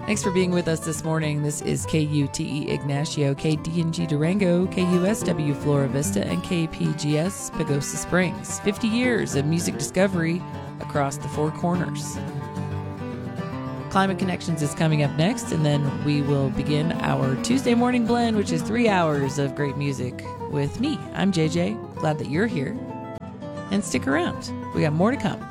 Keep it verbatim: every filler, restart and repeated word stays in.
Thanks for being with us this morning. This is K U T E Ignacio, K D N G Durango, K U S W Flora Vista, and K P G S Pagosa Springs. fifty years of music discovery across the four corners. Climate Connections is coming up next, and then we will begin our Tuesday morning blend, which is three hours of great music with me. I'm J J. Glad that you're here. And stick around. We got more to come.